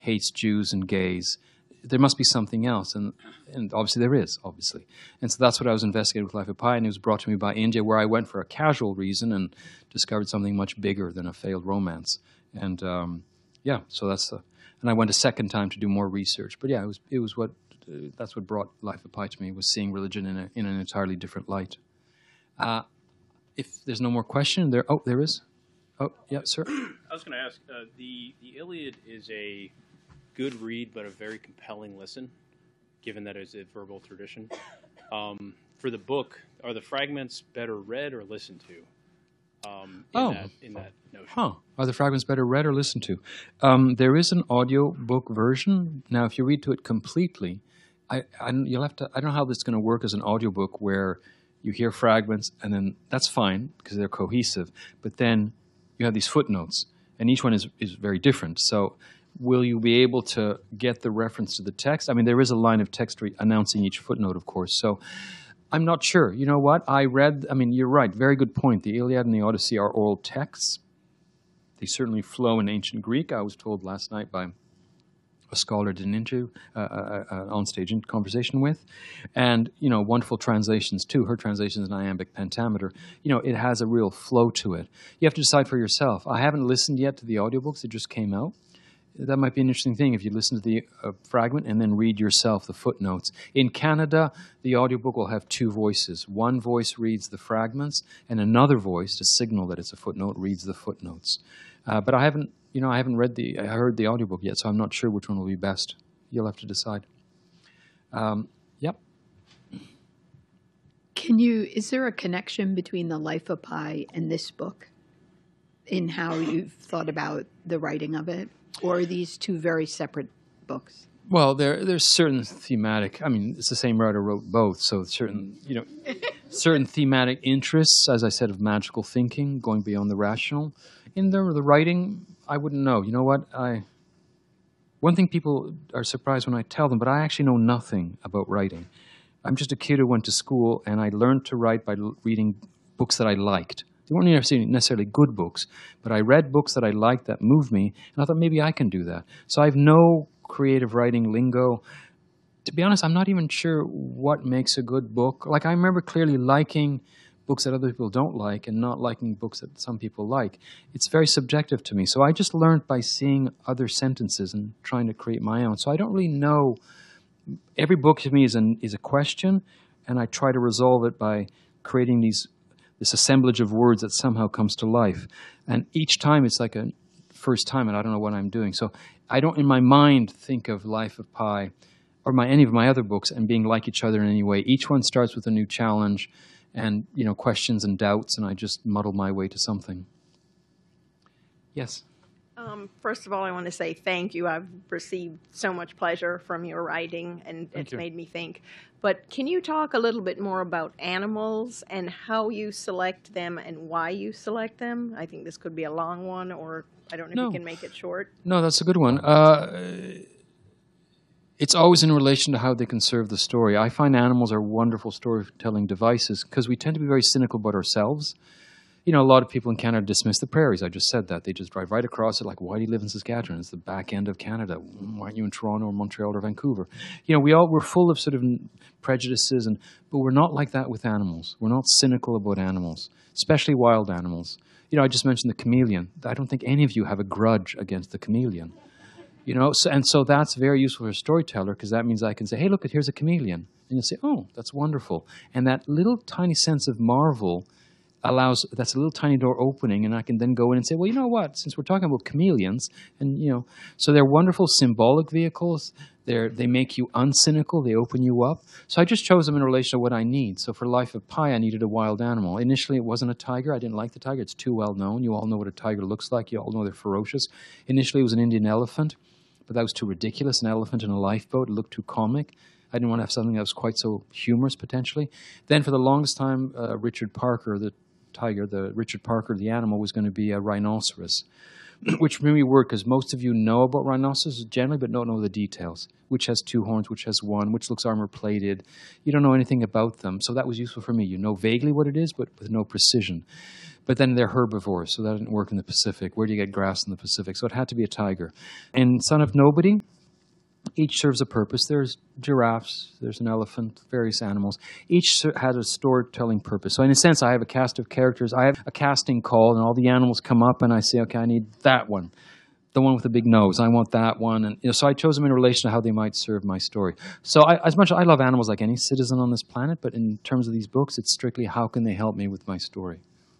hates Jews and gays. There must be something else, and obviously there is, obviously. And so that's what I was investigating with Life of Pi, and it was brought to me by India, where I went for a casual reason and discovered something much bigger than a failed romance. And so and I went a second time to do more research. But yeah, that's what brought Life of Pi to me, was seeing religion in an entirely different light. If there's no more question, there is. Oh, yeah, sir. I was going to ask, the Iliad is a good read, but a very compelling listen, given that it's a verbal tradition. For the book, are the fragments better read or listened to? In that notion. Are the fragments better read or listened to? There is an audio book version. Now, if you read to it completely, you'll have to. I don't know how this is going to work as an audiobook where you hear fragments and then that's fine because they're cohesive. But then you have these footnotes, and each one is very different. So will you be able to get the reference to the text? I mean, there is a line of text announcing each footnote, of course. So I'm not sure. You know what? You're right. Very good point. The Iliad and the Odyssey are oral texts. They certainly flow in ancient Greek. I was told last night by a scholar I did an interview, on-stage conversation with. And, wonderful translations too. Her translation is an iambic pentameter. It has a real flow to it. You have to decide for yourself. I haven't listened yet to the audiobooks that just came out. That might be an interesting thing if you listen to the fragment and then read yourself the footnotes. In Canada, the audiobook will have two voices. One voice reads the fragments, and another voice, to signal that it's a footnote, reads the footnotes. But I haven't heard the audiobook yet, so I'm not sure which one will be best. You'll have to decide. Yep. Is there a connection between the Life of Pi and this book in how you've thought about the writing of it? Or are these two very separate books? Well, there's certain thematic. I mean, it's the same writer wrote both, so certain thematic interests, as I said, of magical thinking, going beyond the rational. In the writing, I wouldn't know. You know what? One thing people are surprised when I tell them, but I actually know nothing about writing. I'm just a kid who went to school, and I learned to write by reading books that I liked. They weren't necessarily good books, but I read books that I liked that moved me, and I thought maybe I can do that. So I have no creative writing lingo. To be honest, I'm not even sure what makes a good book. Like, I remember clearly liking books that other people don't like and not liking books that some people like. It's very subjective to me. So I just learned by seeing other sentences and trying to create my own. So I don't really know. Every book to me is a question, and I try to resolve it by creating this assemblage of words that somehow comes to life. And each time it's like a first time, and I don't know what I'm doing. So I don't, in my mind, think of Life of Pi or any of my other books and being like each other in any way. Each one starts with a new challenge and, questions and doubts, and I just muddle my way to something. Yes? First of all, I want to say thank you. I've received so much pleasure from your writing, and it's made me think. But can you talk a little bit more about animals and how you select them and why you select them? I think this could be a long one, or I don't know if you can make it short. No, that's a good one. It's always in relation to how they can serve the story. I find animals are wonderful storytelling devices because we tend to be very cynical about ourselves. A lot of people in Canada dismiss the prairies. I just said that. They just drive right across it like, why do you live in Saskatchewan? It's the back end of Canada. Why aren't you in Toronto or Montreal or Vancouver? We're full of sort of prejudices, but we're not like that with animals. We're not cynical about animals, especially wild animals. I just mentioned the chameleon. I don't think any of you have a grudge against the chameleon. So that's very useful for a storyteller because that means I can say, hey, look, here's a chameleon. And you'll say, oh, that's wonderful. And that little tiny sense of marvel that's a little tiny door opening, and I can then go in and say, well, you know what, since we're talking about chameleons, and so they're wonderful symbolic vehicles. They make you uncynical. They open you up. So I just chose them in relation to what I need. So for Life of Pi, I needed a wild animal. Initially, it wasn't a tiger. I didn't like the tiger. It's too well known. You all know what a tiger looks like. You all know they're ferocious. Initially, it was an Indian elephant, but that was too ridiculous. An elephant in a lifeboat. It looked too comic. I didn't want to have something that was quite so humorous, potentially. Then for the longest time, Richard Parker, the animal, was going to be a rhinoceros, which made me work because most of you know about rhinoceroses generally, but don't know the details. Which has two horns, which has one, which looks armor-plated. You don't know anything about them, so that was useful for me. You know vaguely what it is, but with no precision. But then they're herbivores, so that didn't work in the Pacific. Where do you get grass in the Pacific? So it had to be a tiger. In Son of Nobody, each serves a purpose. There's giraffes, there's an elephant, various animals. Each had a storytelling purpose. So in a sense, I have a cast of characters. I have a casting call, and all the animals come up, and I say, okay, I need that one. The one with the big nose, I want that one. And so I chose them in relation to how they might serve my story. So as much as I love animals like any citizen on this planet, but in terms of these books, it's strictly how can they help me with my story.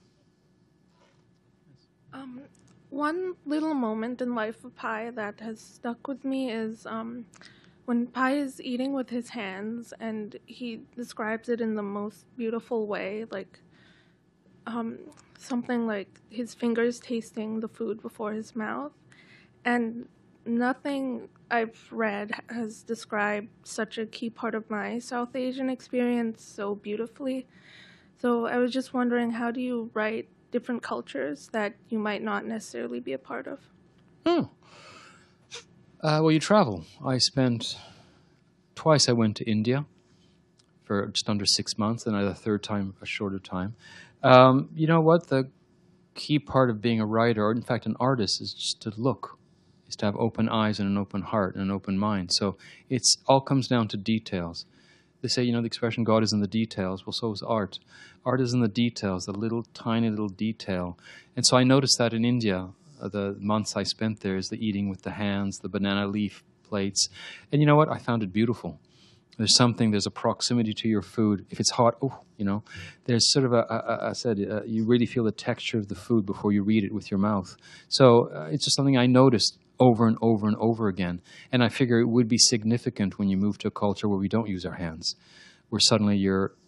One little moment in Life of Pi that has stuck with me is when Pi is eating with his hands, and he describes it in the most beautiful way, like something like his fingers tasting the food before his mouth. And nothing I've read has described such a key part of my South Asian experience so beautifully. So I was just wondering, how do you write different cultures that you might not necessarily be a part of? Well, you travel. Twice I went to India for just under 6 months, and the third time, a shorter time. You know what? The key part of being a writer, or in fact an artist, is just to look, is to have open eyes and an open heart and an open mind. So it's all comes down to details. They say, the expression God is in the details. Well, so is art. Art is in the details, the little, tiny little detail. And so I noticed that in India, the months I spent there, is the eating with the hands, the banana leaf plates. And you know what? I found it beautiful. There's a proximity to your food. If it's hot, there's sort of you really feel the texture of the food before you read it with your mouth. So it's just something I noticed over and over and over again. And I figure it would be significant when you move to a culture where we don't use our hands, where suddenly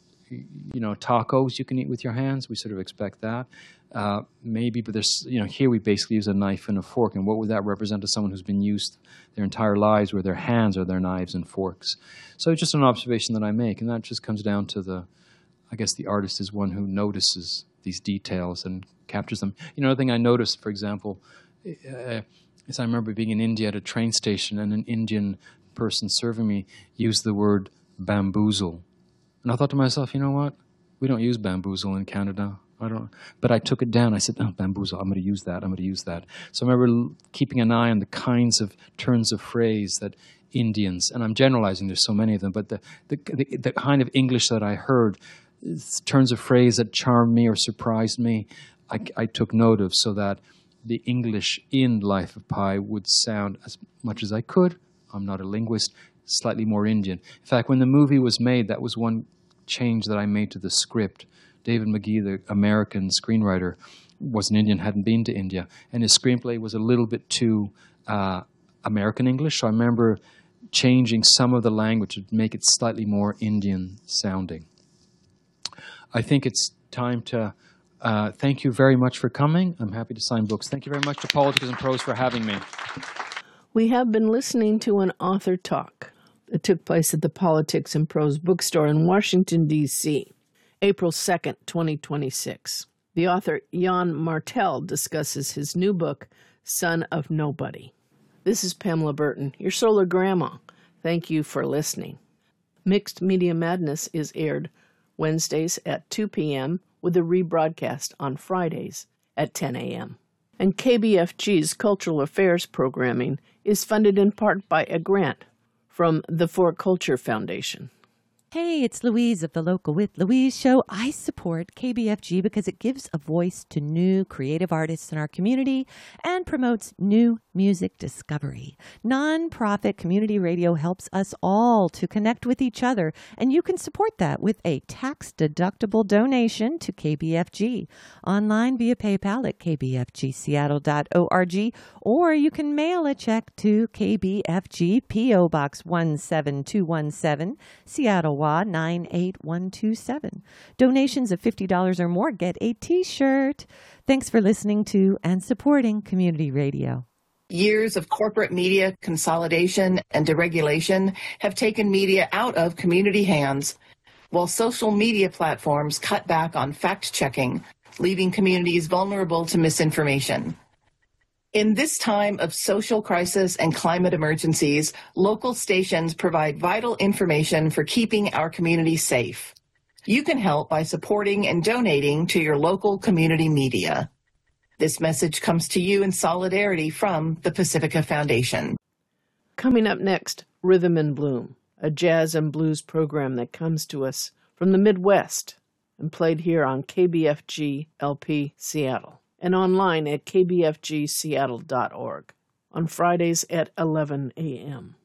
tacos you can eat with your hands. We sort of expect that. Maybe, but there's, here we basically use a knife and a fork. And what would that represent to someone who's been used their entire lives where their hands are their knives and forks? So it's just an observation that I make. And that just comes down to the artist is one who notices these details and captures them. Another thing I noticed, for example, is I remember being in India at a train station, and an Indian person serving me used the word bamboozle. And I thought to myself, you know what? We don't use bamboozle in Canada. But I took it down. I said, bamboozle, I'm going to use that. So I remember keeping an eye on the kinds of turns of phrase that Indians, and I'm generalizing, there's so many of them, but the kind of English that I heard, turns of phrase that charmed me or surprised me, I took note of, so that the English in Life of Pi would sound, as much as I could, I'm not a linguist, slightly more Indian. In fact, when the movie was made, that was one change that I made to the script. David McGee, the American screenwriter, was an Indian, hadn't been to India, and his screenplay was a little bit too American English, so I remember changing some of the language to make it slightly more Indian sounding. I think it's time to thank you very much for coming. I'm happy to sign books. Thank you very much to Politics and Prose for having me. We have been listening to an author talk that took place at the Politics and Prose bookstore in Washington, D.C., April 2nd, 2026. The author Jan Martel discusses his new book, Son of Nobody. This is Pamela Burton, your solar grandma. Thank you for listening. Mixed Media Madness is aired Wednesdays at 2 p.m. with a rebroadcast on Fridays at 10 a.m. And KBFG's Cultural Affairs programming is funded in part by a grant from the For Culture Foundation. Hey, it's Louise of the Local with Louise show. I support KBFG because it gives a voice to new creative artists in our community and promotes new music discovery. Nonprofit community radio helps us all to connect with each other, and you can support that with a tax-deductible donation to KBFG online via PayPal at kbfgseattle.org, or you can mail a check to KBFG, P.O. Box 17217, Seattle, 98127. Donations of $50 or more get a t-shirt. Thanks for listening to and supporting community radio. Years of corporate media consolidation and deregulation have taken media out of community hands, while social media platforms cut back on fact-checking, leaving communities vulnerable to misinformation. In this time of social crisis and climate emergencies, local stations provide vital information for keeping our communities safe. You can help by supporting and donating to your local community media. This message comes to you in solidarity from the Pacifica Foundation. Coming up next, Rhythm and Bloom, a jazz and blues program that comes to us from the Midwest and played here on KBFG LP Seattle and online at kbfgseattle.org on Fridays at 11 a.m.